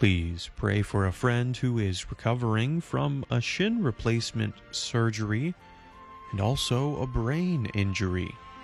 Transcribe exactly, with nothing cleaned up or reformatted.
Please pray for a friend who is recovering from a shin replacement surgery and also a brain injury.